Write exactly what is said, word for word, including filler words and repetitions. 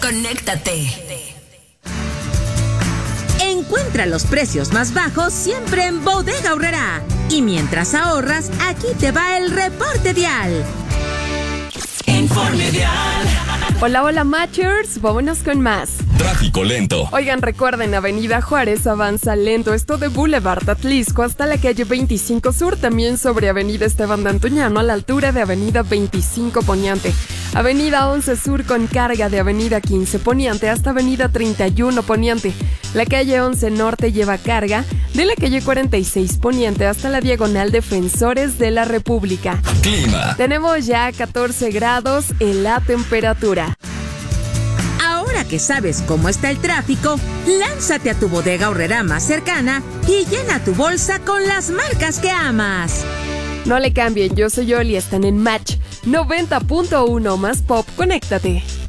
conéctate. Encuentra los precios más bajos siempre en Bodega Aurrerá. Y mientras ahorras, aquí te va el reporte vial. Informe vial. Hola, hola, Matchers. Vámonos con más. Tráfico lento. Oigan, recuerden, Avenida Juárez avanza lento. Esto de Boulevard Atlisco hasta la calle veinticinco Sur. También sobre Avenida Esteban de Antuñano a la altura de Avenida veinticinco Poniente. Avenida once Sur con carga de Avenida quince Poniente hasta Avenida treinta y uno Poniente. La calle once Norte lleva carga de la calle cuarenta y seis Poniente hasta la diagonal Defensores de la República. Clima. Tenemos ya catorce grados en la temperatura. Ahora que sabes cómo está el tráfico, lánzate a tu Bodega Aurrerá más cercana y llena tu bolsa con las marcas que amas. No le cambien, yo soy Oli, están en Match noventa punto uno más Pop, conéctate.